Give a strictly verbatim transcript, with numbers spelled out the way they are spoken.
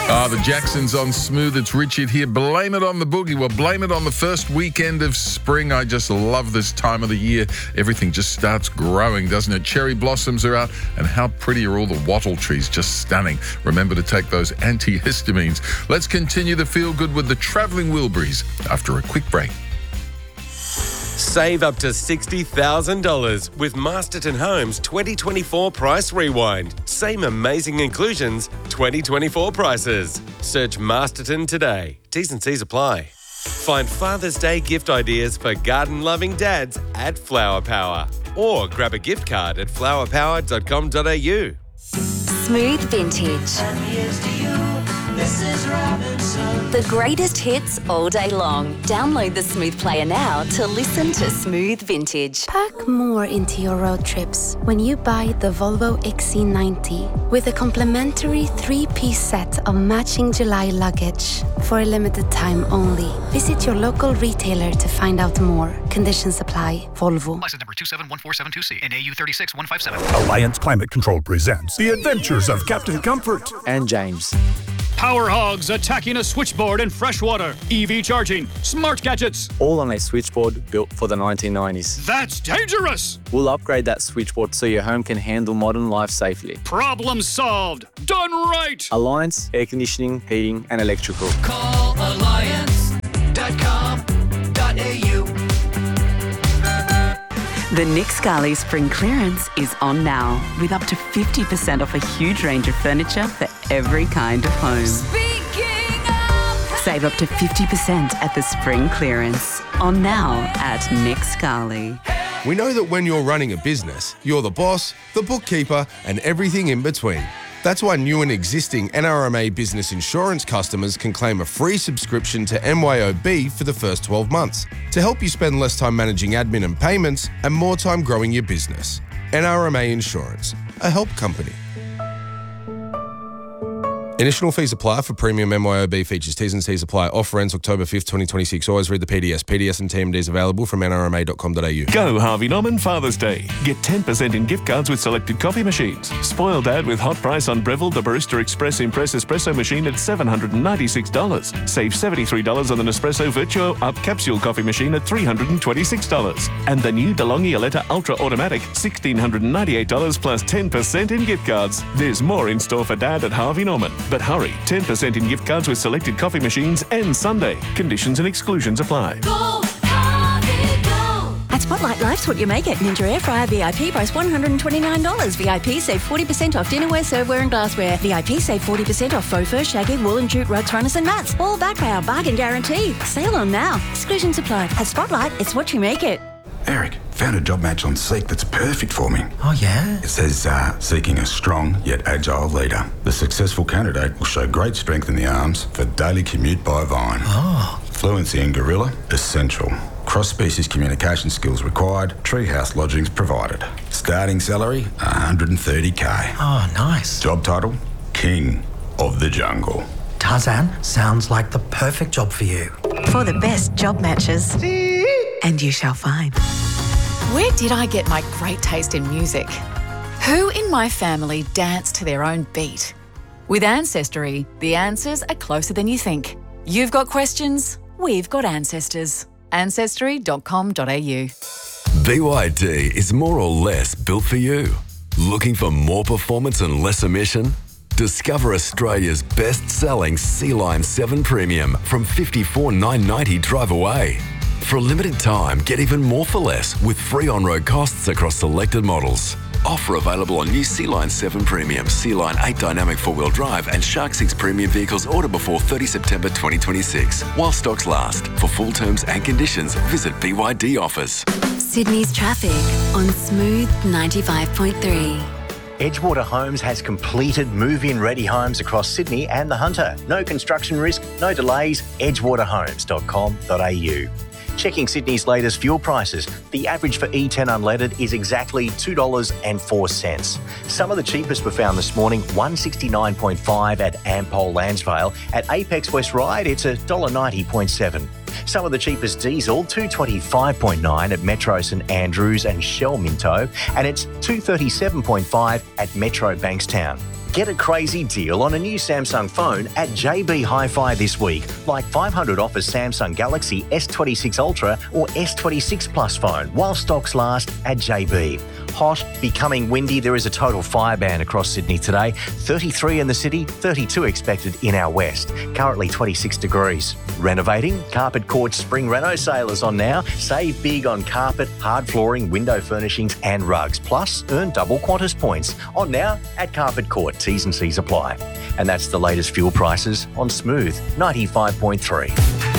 Ah, the Jacksons on Smooth. It's Richard here. Blame it on the boogie. Well, blame it on the first weekend of spring. I just love this time of the year. Everything just starts growing, doesn't it? Cherry blossoms are out, and how pretty are all the wattle trees? Just stunning. Remember to take those antihistamines. Let's continue the feel good with the Travelling Wilburys after a quick break. Save up to sixty thousand dollars with Masterton Homes twenty twenty-four Price Rewind. Same amazing inclusions, twenty twenty-four prices. Search Masterton today. T's and C's apply. Find Father's Day gift ideas for garden-loving dads at Flower Power. Or grab a gift card at flower power dot com dot a u. Smooth Vintage. And here's to you, Missus Robinson. The greatest hits all day long. Download the Smooth Player now to listen to Smooth Vintage. Pack more into your road trips when you buy the Volvo X C ninety with a complimentary three-piece set of matching July luggage for a limited time only. Visit your local retailer to find out more. Conditions apply. Volvo. License number two seven one four seven two C and A U three six one five seven. Alliance Climate Control presents The Adventures of Captain Comfort and James. Power hogs attacking a switchboard in freshwater. E V charging. Smart gadgets. All on a switchboard built for the nineteen nineties. That's dangerous. We'll upgrade that switchboard so your home can handle modern life safely. Problem solved. Done right. Alliance Air Conditioning, Heating and Electrical. Call alliance dot com dot a u. The Nick Scali Spring Clearance is on now with up to fifty percent off a huge range of furniture for every kind of home. Speaking of... Save up to fifty percent at the Spring Clearance. On now at Nick Scali. We know that when you're running a business, you're the boss, the bookkeeper, and everything in between. That's why new and existing N R M A Business Insurance customers can claim a free subscription to M Y O B for the first twelve months to help you spend less time managing admin and payments and more time growing your business. N R M A Insurance, a help company. Initial fees apply for premium M Y O B features. T's and C's apply. Offer ends October fifth, twenty twenty-six. Always read the P D S. P D S and T M Ds available from N R M A dot com dot a u. Go Harvey Norman Father's Day. Get ten percent in gift cards with selected coffee machines. Spoil Dad with hot price on Breville the Barista Express Impress Espresso machine at seven hundred ninety-six dollars. Save seventy-three dollars on the Nespresso Virtuo Up Capsule coffee machine at three hundred twenty-six dollars. And the new DeLonghi Aletta Ultra Automatic, one thousand six hundred ninety-eight dollars plus ten percent in gift cards. There's more in store for Dad at Harvey Norman. But hurry, ten percent in gift cards with selected coffee machines and Sunday. Conditions and exclusions apply. Go, Harvey, go. At Spotlight, life's what you make it. Ninja Air Fryer V I P price one hundred twenty-nine dollars. V I P save forty percent off dinnerware, serveware and glassware. V I P save forty percent off faux fur, shaggy, wool and jute rugs, runners and mats. All backed by our bargain guarantee. Sale on now. Exclusions apply. At Spotlight, it's what you make it. Eric, found a job match on Seek that's perfect for me. Oh, yeah? It says, uh, seeking a strong yet agile leader. The successful candidate will show great strength in the arms for daily commute by Vine. Oh. Fluency in Gorilla, essential. Cross-species communication skills required. Treehouse lodgings provided. Starting salary, one hundred thirty k. Oh, nice. Job title, King of the Jungle. Tarzan, sounds like the perfect job for you. For the best job matches. And you shall find. Where did I get my great taste in music? Who in my family danced to their own beat? With Ancestry, the answers are closer than you think. You've got questions, we've got ancestors. ancestry dot com dot a u. B Y D is more or less built for you. Looking for more performance and less emission? Discover Australia's best-selling Sea-Line seven Premium from fifty-four thousand nine hundred ninety dollars drive away. For a limited time, get even more for less with free on-road costs across selected models. Offer available on new Sea-Line seven Premium, Sea-Line eight Dynamic four-wheel drive and Shark six Premium vehicles order before thirtieth September twenty twenty-six. While stocks last. For full terms and conditions, visit B Y D Offers. Sydney's traffic on Smooth ninety-five point three. Edgewater Homes has completed move-in ready homes across Sydney and the Hunter. No construction risk, no delays. edgewater homes dot com dot a u. Checking Sydney's latest fuel prices, the average for E ten unleaded is exactly two dollars and four cents. Some of the cheapest were found this morning, one sixty-nine point five at Ampol Landsvale. At Apex West Ryde, it's one dollar ninety point seven. Some of the cheapest diesel, two twenty-five point nine at Metro St Andrews and Shell Minto, and it's two thirty-seven point five at Metro Bankstown. Get a crazy deal on a new Samsung phone at J B Hi-Fi this week, like five hundred off a Samsung Galaxy S twenty-six Ultra or S twenty-six Plus phone while stocks last at J B. Hot, becoming windy, there is a total fire ban across Sydney today. thirty-three in the city, thirty-two expected in our west. Currently twenty-six degrees. Renovating? Carpet Court's Spring Reno sale is on now. Save big on carpet, hard flooring, window furnishings and rugs. Plus, earn double Qantas points. On now at Carpet Court. T's and C's apply. And that's the latest fuel prices on Smooth ninety-five point three.